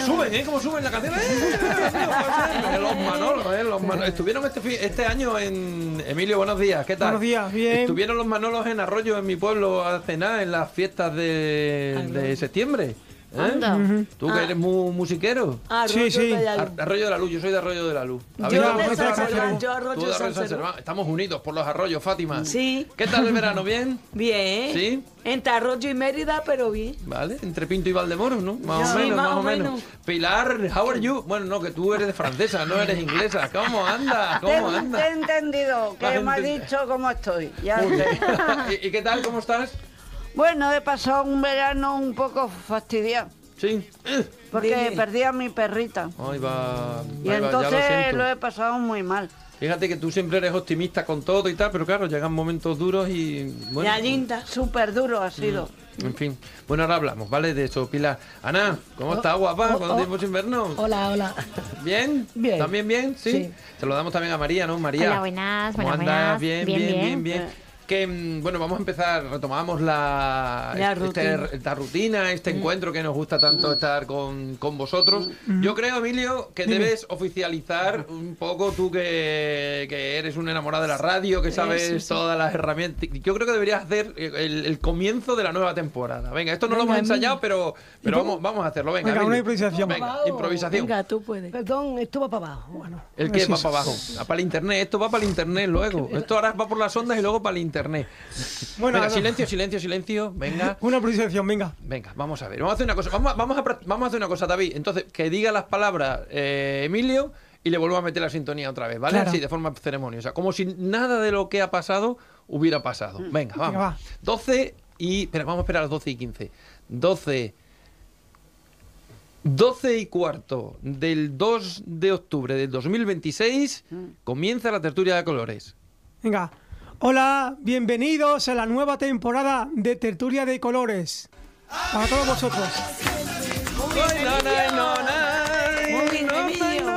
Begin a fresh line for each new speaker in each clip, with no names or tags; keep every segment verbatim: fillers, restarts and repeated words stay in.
suben, ¿eh? ¿Cómo suben la canción? ¡Eh! Los Manolos, ¿eh? Los Manolos. Estuvieron este, fi- este año en... Emilio, buenos días, ¿qué tal?
Buenos días, bien.
Estuvieron los Manolos en Arroyo, en mi pueblo, a cenar en las fiestas de, de septiembre. ¿Eh?
Anda.
Tú que eres muy musiquero.
Arroyo
Sí, sí.
de la
Ar-
Luz.
Arroyo de la Luz, yo soy de Arroyo de la Luz. A
Yo
ver,
de
¿cómo
San
estás,
Serván,
Serván?
yo
tú
Arroyo
de
de
Arroyo
San
de San
Serván.
Serván. Estamos unidos por los arroyos, Fátima.
Sí.
¿Qué tal el verano? ¿Bien?
Bien.
¿Sí?
Entre Arroyo y Mérida, pero bien.
Vale, entre Pinto y Valdemoro, ¿no? Más
Sí,
o menos,
más
más
o
o menos.
menos.
Pilar, how are you? Bueno, no, que tú eres de francesa, no eres inglesa. ¿Cómo anda?
Te,
¿Cómo
te he
anda?
entendido,
Has
que me ha
entendido.
dicho cómo estoy. Ya
Muy
sé.
bien. ¿Y, y qué tal? ¿Cómo estás?
Bueno, he pasado un verano un poco fastidiado,
Sí. Eh,
porque
Dime.
perdí a mi perrita.
Ahí va.
Y
ahí va, ya lo
entonces
siento.
lo, he pasado muy mal.
Fíjate que tú siempre eres optimista con todo y tal, pero claro, llegan momentos duros y bueno.
La linda.
Súper duro ha sido.
En fin. Bueno, ahora hablamos, ¿vale? De eso, Pilar. Ana, ¿cómo estás, guapa?
oh,
¿Cuánto
oh.
tiempo sin vernos?
Hola, hola.
¿Bien?
Bien.
¿También bien? ¿Sí?
Sí.
Se lo damos también a María, ¿no? María.
Hola, buenas,
¿Cómo
buenas,
andas?
buenas.
Bien,
Bien,
bien, bien,
bien.
bien.
Eh.
Que, mm, bueno, vamos a empezar, retomamos la,
La
este-
rutina.
esta rutina, este encuentro que nos gusta tanto estar con, con vosotros. Yo creo, Emilio, que
Dime.
debes oficializar un poco tú que, que eres un enamorado de la radio, que sabes
sí, sí.
todas las herramientas. Yo creo que deberías hacer el, el comienzo de la nueva temporada. Venga, esto no lo
Venga,
hemos ensayado,
Emilio.
pero, pero vamos, vamos a hacerlo. Venga,
Venga, una
Emilio.
improvisación.
Venga, improvisación.
Venga, tú puedes.
Perdón, esto va para abajo. Bueno,
¿El que
Sí,
va
sí.
para abajo? Va para el internet. Esto va para el internet luego. Esto ahora va por las ondas y luego para el internet.
Bueno,
Venga,
no.
silencio, silencio, silencio. Venga.
Una improvisación, venga.
Venga, vamos a ver. Vamos a hacer una cosa. Vamos a, vamos a, pra- vamos a hacer una cosa, David. Entonces, que diga las palabras eh, Emilio y le vuelvo a meter la sintonía otra vez, ¿vale?
Claro.
Así, de forma ceremoniosa. Como si nada de lo que ha pasado hubiera pasado. Venga, vamos.
Venga, va.
doce y... Espera, vamos a esperar a las doce y quince. doce... doce y cuarto del dos de octubre del dos mil veintiséis comienza la tertulia de colores.
Venga. Hola, bienvenidos a la nueva temporada de Tertulia de Colores. Para todos vosotros.
Muy bien, Emilio.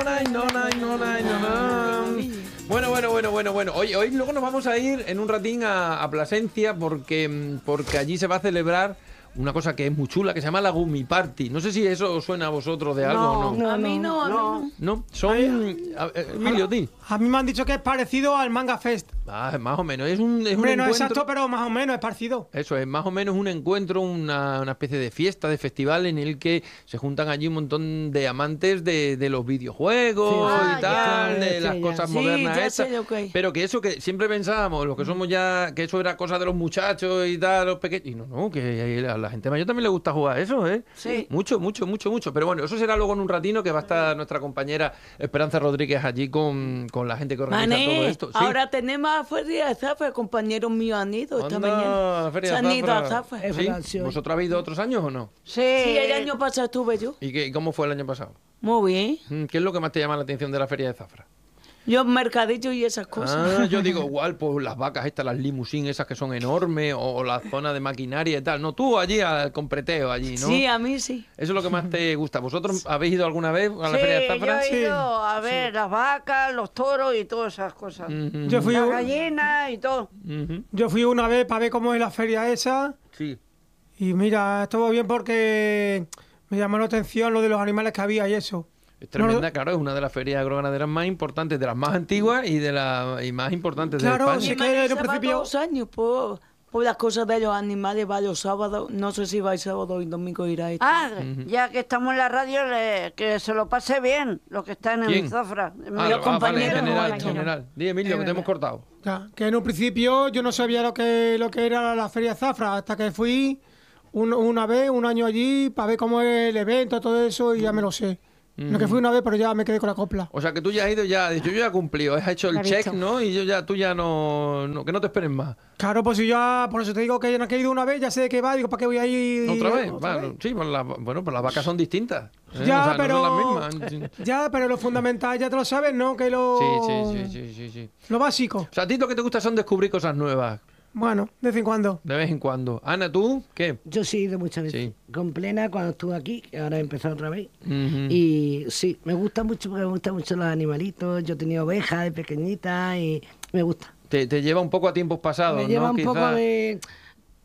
Bueno, bueno, bueno, bueno, bueno. Hoy, hoy luego nos vamos a ir en un ratín a, a Plasencia porque, mm, porque allí se va a celebrar una cosa que es muy chula, que se llama la Gumi Party. No sé si eso os suena a vosotros de algo o no.
no,
A mí no, a mí no.
¿No? Son... a- eh, Emilio, di.
A mí me han dicho que es parecido al Manga Fest.
Ah, más o menos. Es un, es un
Hombre, no es
encuentro...
exacto, pero más o menos es parecido.
Eso es, más o menos un encuentro, una, una especie de fiesta, de festival en el que se juntan allí un montón de amantes de, de los videojuegos
Sí.
y
Ah,
tal,
ya.
de
Sí,
las
ya.
cosas
Sí,
modernas
ya
estas.
sé lo que es.
Pero que eso que siempre pensábamos, los que somos ya, que eso era cosa de los muchachos y tal, los pequeños. Y no, no, que a la gente mayor también le gusta jugar eso, ¿eh?
Sí.
Mucho, mucho, mucho, mucho. Pero bueno, eso será luego en un ratino que va a estar nuestra compañera Esperanza Rodríguez allí con, con la gente que organiza todo
Mané,
esto. Sí.
ahora tenemos a Feria de Zafra, compañeros míos han ido esta
Anda,
mañana.
Feria
Se
de
han ido a
Zafra.
Zafra.
Es
¿Sí?
verdad, sí, hoy.
¿Vosotros habéis ido otros años o no?
Sí,
Sí, el año pasado estuve yo.
¿Y qué, cómo fue el año pasado?
Muy bien.
Mm, ¿Qué es lo que más te llama la atención de la Feria de Zafra?
Yo mercadillo y esas cosas.
Ah, yo digo igual, pues las vacas estas, las limusines esas que son enormes, o, o la zona de maquinaria y tal. No, tú allí al compreteo allí, ¿no?
Sí, a mí sí.
Eso es lo que más te gusta. ¿Vosotros habéis ido alguna vez a la
sí,
Feria de
yo
Zafra?
he ido
Sí.
a ver las vacas, los toros y todas esas cosas.
Ujú,
Yo fui,
Las gallinas y todo.
ujú.
yo fui una vez para ver cómo es la feria esa.
Sí.
Y mira, estuvo bien porque me llamó la atención lo de los animales que había y eso.
Es tremenda, claro, es una de las ferias agroganaderas más importantes, de las más antiguas y de las y más importantes
Claro,
de España.
sí.
Mi
que
madre
en un
se va
principio-
todos los años por, por las cosas de los animales, va los sábados. No sé si va el sábado y domingo irá esto.
Ah, ya que estamos en la radio, le- que se lo pase bien los que están en
¿Quién?
Zafra.
Ah,
Los
ah, vale, en
compañeros,
general, en
compañeros.
general. Di, Emilio, que te hemos cortado.
Ya, que en un principio yo no sabía lo que, lo que era la feria Zafra hasta que fui un- una vez, un año allí, para ver cómo es el evento, todo eso, y ya me lo sé. No que fui una vez, pero ya me quedé con la copla.
O sea, que tú ya has ido, ya has dicho, yo ya he cumplido, has hecho el
Lo he
check,
visto.
¿no? Y yo ya, tú ya no, no- que no te esperen más.
Claro, pues si ya, por eso te digo que ya no he ido una vez, ya sé de qué va, digo, ¿para qué voy a ir?
¿Otra vez?
otra
Bueno,
vez?
sí, pues la- bueno, pues las vacas son distintas. ¿eh?
Ya,
O sea,
pero...
no son las mismas.
Ya, pero lo fundamental ya te lo sabes, ¿no? Que lo...
Sí, sí, sí, sí, sí, sí.
Lo básico.
O sea, a ti lo que te gusta son descubrir cosas nuevas,
Bueno, de vez en cuando.
de vez en cuando. Ana, ¿tú qué?
yo sí he ido muchas veces.
Sí.
Con Plena cuando estuve aquí, que ahora he empezado otra vez.
Ujú.
Y sí, me gusta mucho porque me gustan mucho los animalitos. Yo tenía ovejas de pequeñita y me gusta.
Te, te lleva un poco a tiempos pasados,
me lleva
¿no?
un
Quizá.
poco de...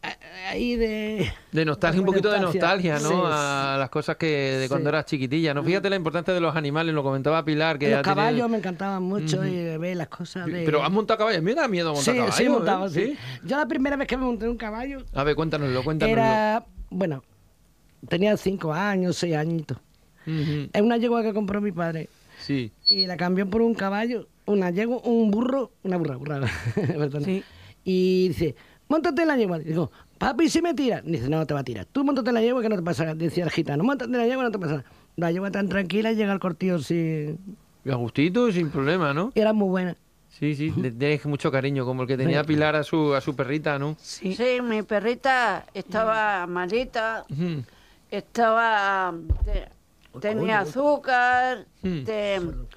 ahí de...
De nostalgia, un
de
poquito de nostalgia, ¿no?
Sí,
A las cosas que de
sí.
cuando eras chiquitilla, ¿no? Fíjate la importancia de los animales, lo comentaba Pilar, que
Los
ya tiene-
caballos me encantaban mucho y ver las cosas de...
Pero has montado caballos, a mí me da miedo montar
sí,
caballos.
sí, he montado,
¿eh?
sí. Yo la primera vez que me monté en un caballo
A ver, cuéntanoslo, cuéntanoslo.
era... Bueno, tenía cinco años, seis añitos.
Ujú.
Es una yegua que compró mi padre
Sí.
y la cambió por un caballo, una yegua, un burro, una burra, burra, perdona.
Sí.
Y dice, móntate en la yegua. Y digo, papi, si me tira. Dice, no, no te va a tirar. Tú móntate en la yegua que no te pasa nada. Decía el gitano, móntate en la yegua que no te pasa nada. La yegua tan tranquila y llega al cortillo sin...
Y a gustito, sin problema, ¿no?
Y era muy buena.
Sí, sí, le tienes mucho cariño, como el que tenía Pilar a su, a su perrita, ¿no?
Sí.
Sí, mi perrita estaba malita,
Ujú.
estaba... te- tenía azúcar,
Mm.
te-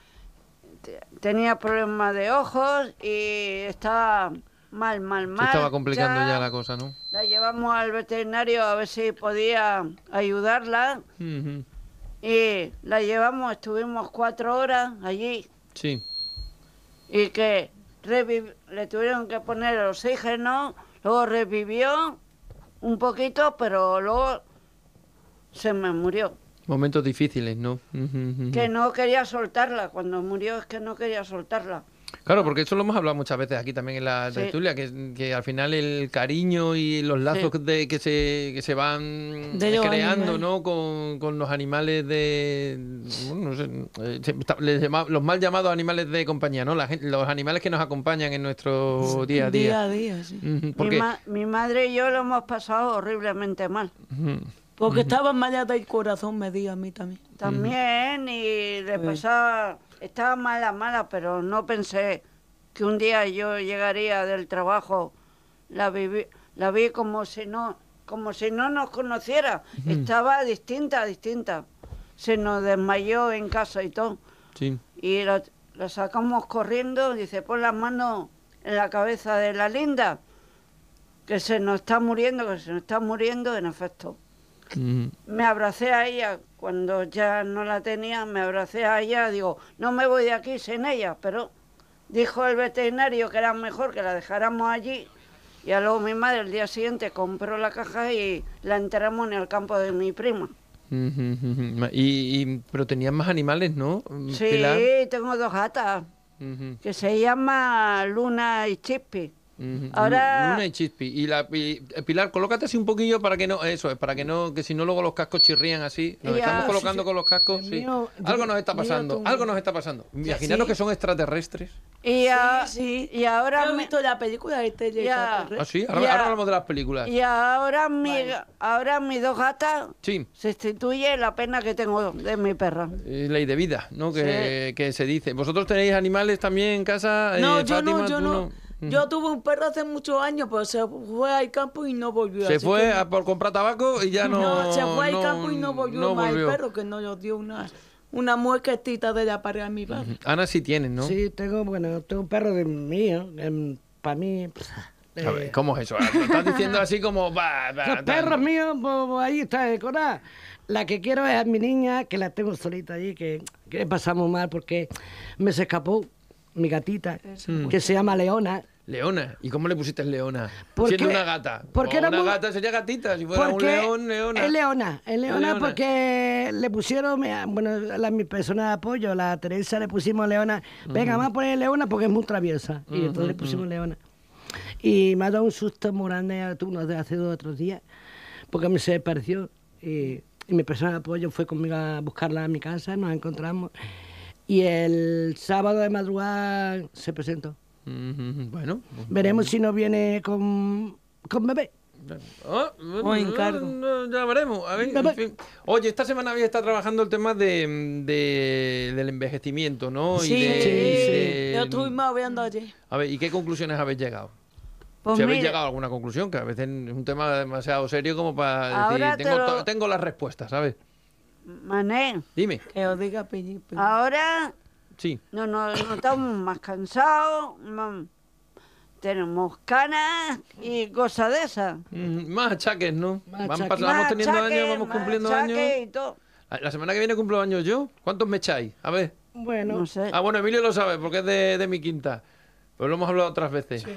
te- tenía problemas de ojos y estaba mal, mal,
Se
mal.
estaba complicando ya la cosa, ¿no?
La llevamos al veterinario a ver si podía ayudarla
Ujú.
y la llevamos, estuvimos cuatro horas allí
Sí.
y que reviv- le tuvieron que poner el oxígeno, luego revivió un poquito, pero luego se me murió.
Momentos difíciles, ¿no? Ujú, ujú.
Que no quería soltarla, cuando murió es que no quería soltarla.
Claro, porque eso lo hemos hablado muchas veces aquí también en la
Sí.
tertulia, que, que al final el cariño y los lazos
Sí.
de, que, se, que se van
De los
creando,
animales.
¿no? Con, con los animales de... Bueno, no sé, eh, se- está- les llama- los mal llamados animales de compañía, ¿no? La gente, los animales que nos acompañan en nuestro día a día.
Día a día, sí.
Ujú,
Mi,
porque,
ma- mi madre y yo lo hemos pasado horriblemente mal.
ujú,
Porque estaba mala del corazón, me di a mí también.
También, y le pasaba, estaba mala, mala, pero no pensé que un día yo llegaría del trabajo, la, viví, la vi como si no, como si no nos conociera, estaba distinta, distinta. Se nos desmayó en casa y todo,
sí.
y la, la sacamos corriendo, dice, pon las manos en la cabeza de la linda, que se nos está muriendo, que se nos está muriendo, en efecto.
Ujú.
Me abracé a ella, cuando ya no la tenía, me abracé a ella, digo, no me voy de aquí sin ella, pero dijo el veterinario que era mejor que la dejáramos allí, y a luego mi madre el día siguiente compró la caja y la enterramos en el campo de mi prima.
Ujú, ujú. Y, y- pero tenían más animales, ¿no?
Sí,
Pilar?
tengo dos gatas,
Ujú.
que se llaman Luna y Chippy.
Ujú.
Ahora-
Luna y Chispi. Y la y- eh, Pilar, colócate así un poquillo para que no, eso es, para que no, que si no luego los cascos chirrían así. Nos
Ya,
estamos
sí,
colocando
sí.
con los cascos,
El
sí.
mío-
Algo
yo-
nos está
mío
pasando,
tú-
algo nos está pasando. Imaginaros
sí.
que son extraterrestres.
Y, a-
Sí, sí.
y ahora
Yo he
me-
visto la película de este
Ya.
Ah, sí, ahora,
Ya.
ahora hablamos de las películas.
y ahora, mi, ahora mis dos gatas
Sí.
sustituye la pena que tengo de mi perra.
eh, Ley de vida, ¿no? Que, que se dice. ¿Vosotros tenéis animales también en casa?
No,
eh,
yo
Fátima?
no, yo
¿Tú
no. Yo tuve un perro hace muchos años, pero se fue al campo y no volvió.
Se
así
fue
que
a por comprar tabaco y ya no.
no, se fue al
no-
campo y no volvió
no
más
volvió.
el perro, que no nos dio una, una muesquetita de la pared a mi padre.
Ana sí tienes, ¿no?
Sí, tengo, bueno, tengo un perro de mío, para mí... pff,
A ver,
eh,
¿cómo es eso? Lo estás diciendo así como... va, va,
Los
tal.
perros míos, pues, pues, ahí está decorada. La que quiero es a mi niña, que la tengo solita allí, que, que pasamos mal porque me se escapó mi gatita, que se llama Leona.
Leona. ¿Y cómo le pusiste Leona?
¿Por
Siendo
qué?
una gata.
Porque
O
era
una
muy-
gata sería gatita. Si fuera un
Porque
león, Leona.
Es Leona, es Leona,
Leona.
porque le pusieron, mira, bueno, la, mi persona de apoyo, la Teresa, le pusimos Leona. Venga, vamos a poner Leona porque es muy traviesa. Y entonces le pusimos Leona. Y me ha dado un susto muy grande tú, no, de hace dos o tres días, porque me se desapareció. Y, y mi persona de apoyo fue conmigo a buscarla a mi casa, nos encontramos. Y el sábado de madrugada se presentó.
Ujú, Bueno.
Veremos si nos viene con, con bebé.
Ah,
O encargo.
no, ya veremos. A ver,
Bebé.
en fin. Oye, esta semana había estado trabajando el tema de, de- del envejecimiento, ¿no?
Sí,
Y de-
sí,
y de-
Yo estuvimos viendo ayer.
A ver, ¿y qué conclusiones habéis llegado?
Pues
si habéis
mira,
llegado a alguna conclusión, que a veces es un tema demasiado serio como para
Ahora
decir,
te
tengo,
lo-
to- tengo las respuestas, ¿sabes?
Mané,
Dime.
Que os diga Piñi. Piñi.
ahora
Sí.
no, no, no estamos más cansados, más- tenemos canas y cosas de esas.
Mm, más achaques, ¿no?
Más
Van
achaques.
pas- vamos
Más
teniendo
achaques,
años, vamos
más
cumpliendo
achaques
años.
y todo.
La la semana que viene cumplo años yo. ¿Cuántos me echáis? A ver.
Bueno,
No sé.
Ah, bueno, Emilio lo sabe, porque es de, de mi quinta. Pero lo hemos hablado otras veces.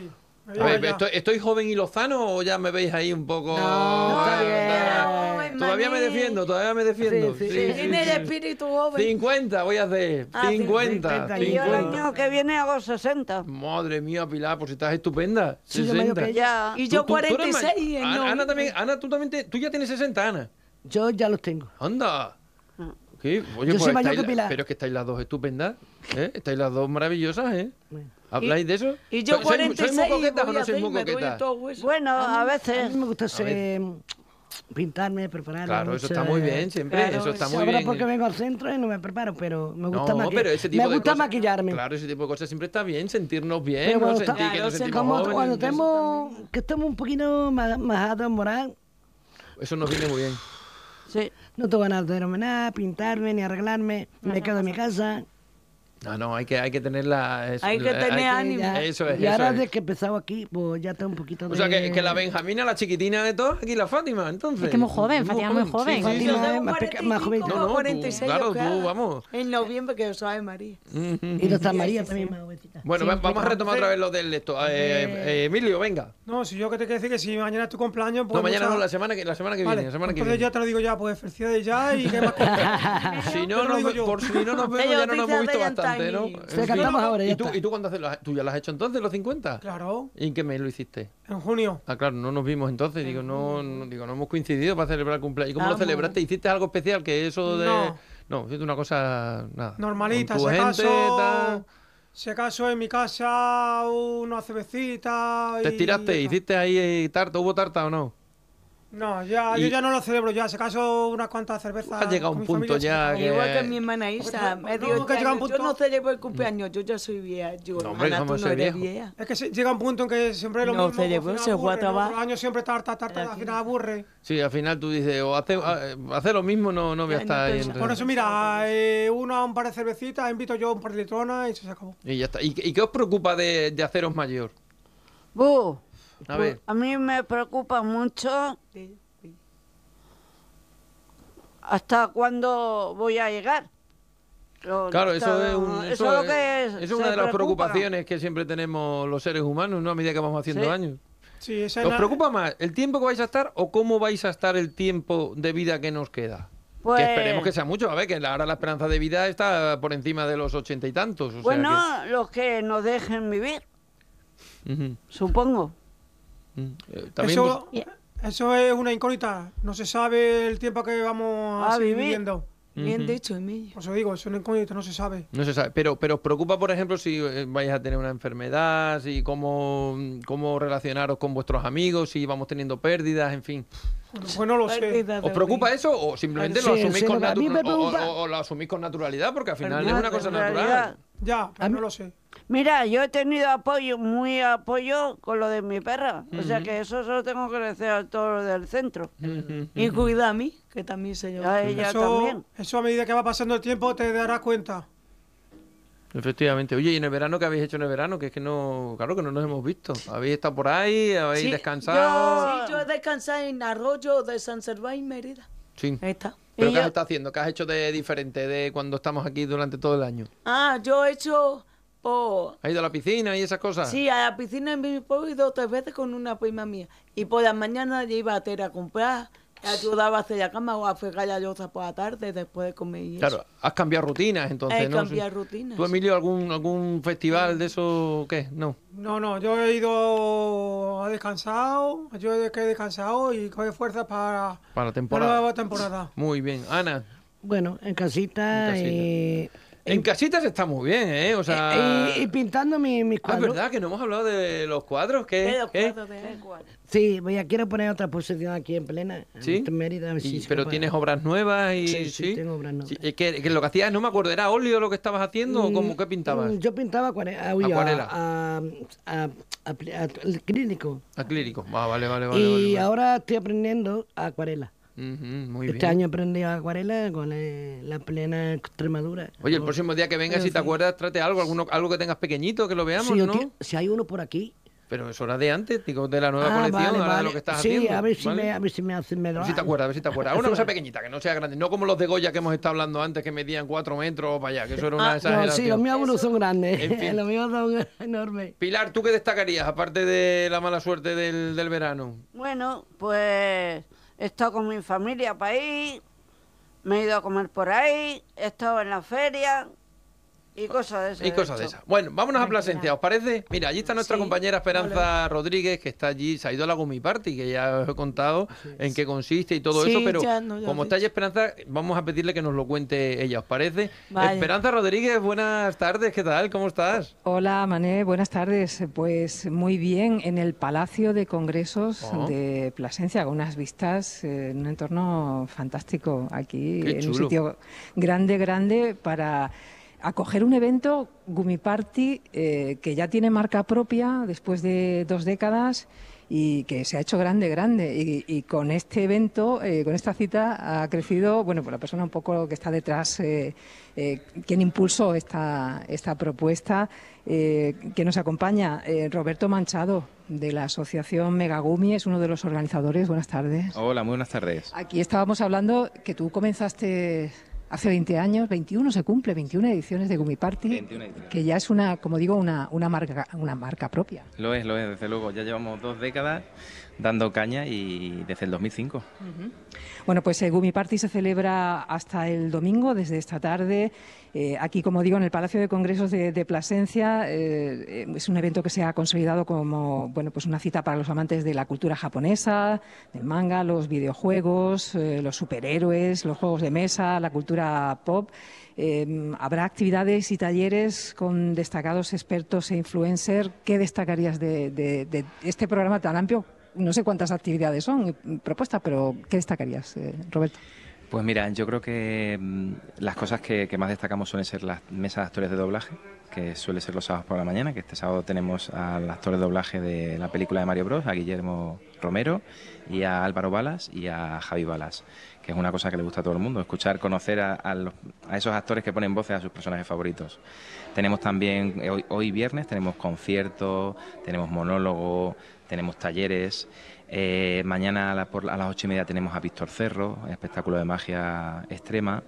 A ver, ¿estoy, ¿Estoy joven y lozano o ya me veis ahí un poco...?
No, está
Ah,
bien.
está- Todavía me defiendo, todavía me defiendo.
Sí, sí, sí.
Tiene el espíritu joven.
cincuenta voy a hacer.
Ah,
cincuenta.
cincuenta.
Y yo el
cincuenta.
año que viene hago sesenta.
Madre mía, Pilar, pues estás estupenda.
Sí, yo mayor que
sesenta.
ella.
Ya.
Y yo
Tú- tú- tú eres
cuarenta y seis.
ma-
en
Ana, Ana
noviembre.
también, Ana, tú también te- tú ya tienes sesenta, Ana.
Yo ya los tengo.
Anda. ¿Qué? Oye,
Yo
pues
soy mayor
estáis
que
la-
Pilar.
Pero es que estáis las dos estupendas, ¿eh? Estáis las dos maravillosas, ¿eh?
Bueno.
¿Habláis de eso?
Y yo
¿Sois-
cuarenta y
¿Sois
seis
muy coquetas o
voy
no
a
sois
hacer y
muy
me duele
coquetas?
todo hueso.
Bueno, a
A
veces.
mí me gusta hacer, pintarme, prepararme.
Claro, eso
mucho,
está muy
eh,
bien, siempre,
claro,
eso está muy
Ahora
bien.
porque vengo al centro y no me preparo, pero me gusta,
No,
maqui-
pero ese tipo
me
de
gusta
cosas-
maquillarme.
Claro, ese tipo de cosas siempre está bien, sentirnos bien,
Pero
¿no?
cuando,
Sentir
está-
que nos
Claro,
sentimos
como
jóvenes.
cuando
eso-
estemos, que estamos un poquito más, majados, moral,
Eso nos viene muy bien.
Sí.
no tengo ganas de hacerme nada, pintarme ni arreglarme, me quedo en mi casa.
No, no, hay que, hay que tener la... es-
Hay que
la-
tener
que-
ánimo.
Ya-
Eso es,
y
eso
ahora
es.
desde que he empezado aquí, pues ya está un poquito de...
O sea, que, que la Benjamina, la chiquitina de todos, aquí la Fátima, entonces.
Es que muy joven, Fátima es muy joven.
Sí, sí,
Fátima
sí.
Yo
es
tengo
más peque- más
cuarenta y cinco,
joven.
No, no, tú,
cuarenta y seis,
claro,
yo
tú,
cada-
vamos.
En noviembre que os sabe María.
Y no está María también más jovencita.
Bueno, va- vamos a retomar otra vez lo del esto. Eh, eh, Emilio, venga.
No, si yo que te quiero decir que si mañana es tu cumpleaños, pues.
No, mañana
mucha-
no, la semana que, la semana que
Vale,
viene. La semana que
entonces
viene.
ya te lo digo ya, pues felicidades ya y que más cosas.
Si
Te
no,
lo
nos,
digo
ve-
yo.
por si no nos vemos,
Ellos
ya no nos hemos
dicen
visto
de
bastante, ¿no?
Antañi.
Se cantamos ahora, ya
¿Y tú,
está.
¿Y tú cuándo haces los- tú ya las has hecho entonces, los cincuenta?
Claro,
¿Y en qué mes lo hiciste?
en junio.
Ah, claro, no nos vimos entonces. Digo, no, no, digo, no hemos coincidido para celebrar el cumpleaños. ¿Y cómo lo
Vamos.
celebraste? ¿Hiciste algo especial? Que eso de.
No.
No, hiciste una cosa. Nada.
Normalita,
Con
si
tu gente,
acaso.
tal.
Si acaso en mi casa una cervecita.
¿Te
y-
estiraste? ¿Hiciste ahí eh, tarta? ¿Hubo tarta o no?
No, ya,
Y-
yo ya no lo celebro ya. Si acaso unas cuantas cervezas.
Ha llegado
con
un
mi
punto
familia,
ya
sí.
que-
Igual que mi hermana Isa,
No,
me
no,
dijo,
que llega un
yo
punto-
no celebro el cumpleaños, yo ya soy vieja. Yo,
No, hombre,
Ana,
¿cómo
tú no
ser
eres
viejo?
vieja.
Es que se- llega un punto en que siempre es lo
No
mismo.
celebro,
al final
se fue a
aburre,
trabajar.
¿no? Los años siempre tarta, tarta, al final aburre.
Sí, al final tú dices, o hace, a- hace lo mismo, no, no voy a
Ya,
estar
no
ahí.
pensaba.
entre-
Por eso, mira, eh, uno un par de cervecitas, invito yo un par de litronas y se acabó.
Y ya está. ¿Y, qué- y qué os preocupa de, de haceros mayor?
Bu,
A ver.
a mí me preocupa mucho hasta cuándo voy a llegar. Lo-
Claro, eso
hasta-
es, un-
eso
eso
es lo
es-
que
eso es
se
una de las
preocupa.
preocupaciones que siempre tenemos los seres humanos, ¿no? A medida que vamos haciendo
Sí.
años.
Sí, esa es
¿Os
la-
preocupa más el tiempo que vais a estar o cómo vais a estar el tiempo de vida que nos queda?
Pues,
Que esperemos que sea mucho, a ver, que ahora la esperanza de vida está por encima de los ochenta y tantos. O sea
bueno, los que nos dejen vivir,
que- Ujú,
supongo.
ujú. Eh, también
Eso,
vos-
eso es una incógnita. No se sabe el tiempo que vamos a,
A
seguir
vivir.
viviendo.
Bien
Ujú.
dicho, Emilio.
Por eso digo, es una incógnita, no se sabe.
No se sabe, pero, pero os preocupa, por ejemplo, si eh, vais a tener una enfermedad, si cómo, cómo relacionaros con vuestros amigos, si vamos teniendo pérdidas, en fin.
Pues no lo sé.
Pérdida de
¿Os preocupa
vida.
eso o simplemente
Sí,
lo asumís
sí,
con
a mí me
natu- o-
preocupa-
o- o lo asumís con naturalidad? Porque al final
Pero
es una
en
cosa natural.
realidad,
Ya, pero
A mí-
no lo sé.
Mira, yo he tenido apoyo, muy apoyo con lo de mi perra. O sea que eso se lo tengo que agradecer a todos los del centro.
Y cuida a mí, que también se lleva.
A ella
Eso,
también.
eso a medida que va pasando el tiempo te darás cuenta.
Efectivamente. Oye, ¿y en el verano qué habéis hecho en el verano? Que es que no, claro que no nos hemos visto. ¿Habéis estado por ahí? ¿Habéis
Sí,
descansado?
Sí, yo he descansado en Arroyo de San Serván y Mérida.
Sí.
Ahí está.
¿Pero
Y
qué has
yo-
estado haciendo? ¿Qué has hecho de diferente de cuando estamos aquí durante todo el año?
Ah, yo he hecho, por...
¿Has ido a la piscina y esas cosas?
Sí, a la piscina en mi pueblo he ido tres veces con una prima mía. Y por las mañanas yo iba a Tera a comprar, ayudaba a hacer la cama o a fregar la loza por la tarde después de comer y eso.
Claro, has cambiado rutinas entonces,
He
¿no?
cambiado
Sí.
rutinas,
¿Tú,
sí.
Emilio, algún, algún festival de eso qué? No.
No, no, yo he ido a descansado, yo he que he descansado y coge fuerzas para
Para la
la
temporada.
nueva temporada.
Muy bien. Ana,
Bueno, en casita,
En casita.
eh,
en casitas está muy bien, ¿eh? O sea...
y, y pintando mi- mis
Ah, es
cuadros.
verdad que no hemos hablado de los cuadros. ¿Qué?
De los
¿Qué?
cuadros de él.
Sí, voy a quiero poner otra posición aquí en plena.
¿Sí?
En Mérida, a ver si
Y-
se
pero
puede.
tienes obras nuevas y...
Sí, sí, tengo obras nuevas.
Sí, es que, que lo que hacías, no me acuerdo, ¿era óleo lo que estabas haciendo o cómo, qué pintabas?
Mm, Yo pintaba acuare- ah, uy, a-
Acuarela.
A, a, a- a- al clínico.
Acrílico. Ah, vale, vale, vale.
y
vale, vale.
ahora estoy aprendiendo acuarela.
Ujú, muy
Este
bien.
año aprendí acuarela con eh, la plena Extremadura.
Oye, el
Con-
próximo día que vengas,
Pero
si te
sí.
acuerdas, trate algo, alguno, algo que tengas pequeñito, que lo veamos,
Sí, yo
¿no?
ti- si hay uno por aquí,
Pero es hora de antes, digo, de la nueva
Ah,
colección,
vale,
ahora de
vale.
lo que estás
sí,
haciendo.
a ver si
¿vale?
me, a ver si me hacen me
A
lo
ver si te
hago.
acuerdas, a ver si te acuerdas. Una cosa pequeñita, que no sea grande. No como los de Goya que hemos estado hablando antes, que medían cuatro metros para allá, que eso era una
Ah, no,
exageración.
sí, los míos algunos son grandes.
En fin.
Los míos son enormes.
Pilar, ¿tú qué destacarías, aparte de la mala suerte del, del verano?
Bueno, pues he estado con mi familia para ahí, me he ido a comer por ahí, he estado en la feria y cosas de esas.
Y cosas de esas. Bueno, vámonos a Plasencia, ¿os parece? Mira, allí está nuestra
Sí,
compañera Esperanza Rodríguez, que está allí, se ha ido a la Gumi Party, que ya os he contado en qué consiste y todo
Sí,
eso, pero
ya no, ya
como
lo
está
he
allí Esperanza, vamos a pedirle que nos lo cuente ella, ¿os parece?
Vale.
Esperanza Rodríguez, buenas tardes, ¿qué tal? ¿Cómo estás?
Hola, Mané, buenas tardes. Pues muy bien, en el Palacio de Congresos
Oh.
de Plasencia, con unas vistas eh, en un entorno fantástico aquí,
Qué
en
chulo.
un sitio grande, grande para acoger un evento Gumi Party eh, que ya tiene marca propia después de dos décadas y que se ha hecho grande, grande. Y, y con este evento, eh, con esta cita, ha crecido, bueno, pues la persona un poco que está detrás, eh, eh, quien impulsó esta, esta propuesta, eh, que nos acompaña, eh, Roberto Manchado, de la Asociación Megagumi, es uno de los organizadores. Buenas tardes.
Hola, muy buenas tardes.
Aquí estábamos hablando que tú comenzaste hace veinte años, veintiuno se cumple, veintiuna ediciones de Gumi Party,
veintiuna ediciones.
que ya es una, como digo, una, una, marca, una marca propia.
Lo es, lo es, desde luego. Ya llevamos dos décadas dando caña y desde el dos mil cinco.
Uh-huh. Bueno, pues el Gumi Party se celebra hasta el domingo, desde esta tarde. Eh, aquí, como digo, en el Palacio de Congresos de, de Plasencia. Eh, es un evento que se ha consolidado como, bueno, pues una cita para los amantes de la cultura japonesa, del manga, los videojuegos, eh, los superhéroes, los juegos de mesa, la cultura pop. Eh, habrá actividades y talleres con destacados expertos e influencers. ¿Qué destacarías de, de, de este programa tan amplio? No sé cuántas actividades son propuestas, pero ¿qué destacarías, eh, Roberto?
Pues mira, yo creo que mm, las cosas que, que más destacamos suelen ser las mesas de actores de doblaje, que suele ser los sábados por la mañana, que este sábado tenemos al actor de doblaje de la película de Mario Bros, a Guillermo Romero, y a Álvaro Balas y a Javi Balas, que es una cosa que le gusta a todo el mundo, escuchar, conocer a, a, los, a esos actores que ponen voces a sus personajes favoritos. Tenemos también, hoy, hoy viernes, tenemos conciertos, tenemos monólogos, tenemos talleres. Eh, mañana a, la, por, a las ocho y media tenemos a Víctor Cerro, espectáculo de magia extrema.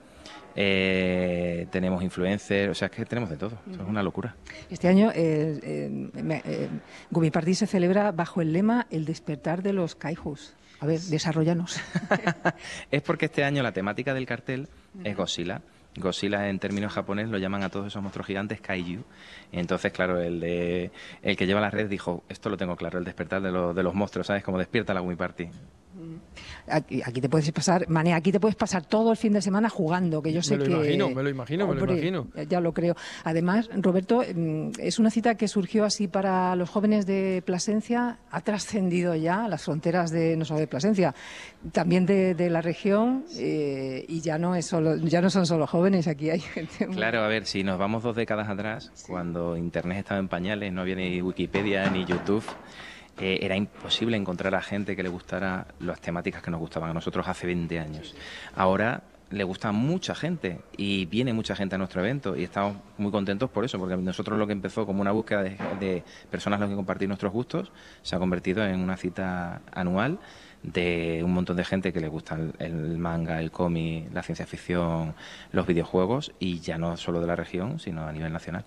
Eh, tenemos influencers, o sea, es que tenemos de todo, eso es una locura.
Este año eh, eh, eh, Gumi Party se celebra bajo el lema El despertar de los kaijus. A ver, desarrollanos.
Es porque este año la temática del cartel es Godzilla. Godzilla en términos japonés lo llaman a todos esos monstruos gigantes kaiju. Y entonces, claro, el de el que lleva la red dijo, esto lo tengo claro, el despertar de, lo, de los monstruos, ¿sabes? Como despierta la Gumi Party.
Aquí, aquí te puedes pasar, Mané, aquí te puedes pasar todo el fin de semana jugando, que yo sé
Me lo
que...
imagino, me lo imagino, me lo
Hombre,
imagino.
Ya lo creo. Además, Roberto, mm, es una cita que surgió así para los jóvenes de Plasencia, ha trascendido ya las fronteras de no solo de Plasencia, también de, de la región, eh, y ya no es solo, ya no son solo jóvenes, aquí hay gente... muy-
Claro, a ver, si nos vamos dos décadas atrás, cuando Internet estaba en pañales, no había ni Wikipedia ni YouTube, eh, era imposible encontrar a gente que le gustara las temáticas que nos gustaban a nosotros hace veinte años. Ahora le gusta a mucha gente y viene mucha gente a nuestro evento y estamos muy contentos por eso, porque nosotros lo que empezó como una búsqueda de, de personas con las que compartir nuestros gustos se ha convertido en una cita anual de un montón de gente que le gusta el, el manga, el cómic, la ciencia ficción, los videojuegos, y ya no solo de la región, sino a nivel nacional.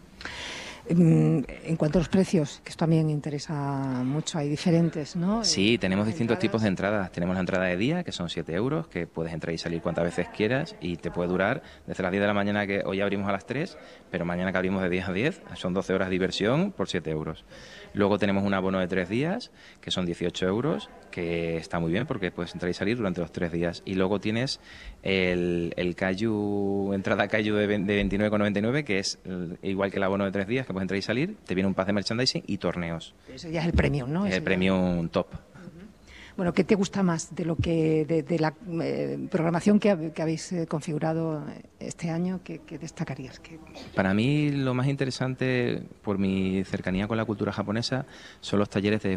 En cuanto a los precios, que esto también interesa mucho, hay diferentes, ¿no?
Sí, tenemos distintos
Entradas.
tipos de entradas. Tenemos la entrada de día, que son siete euros, que puedes entrar y salir cuantas veces quieras y te puede durar desde las diez de la mañana, que hoy abrimos a las tres, pero mañana que abrimos de diez a diez, son doce horas de diversión por siete euros. Luego tenemos un abono de tres días, que son dieciocho euros, que está muy bien porque puedes entrar y salir durante los tres días. Y luego tienes el, el Kaiju, entrada Kaiju de, de veintinueve con noventa y nueve, que es el, igual que el abono de tres días, que puedes entrar y salir. Te viene un pack de merchandising y torneos.
Eso ya es el premium, ¿no?
Es
Eso
el
ya-
premium top.
Bueno, ¿qué te gusta más de lo que de, de la eh, programación que, hab- que habéis eh, configurado este año? ¿Qué, qué destacarías? ¿Qué-
Para mí lo más interesante, por mi cercanía con la cultura japonesa, son los talleres de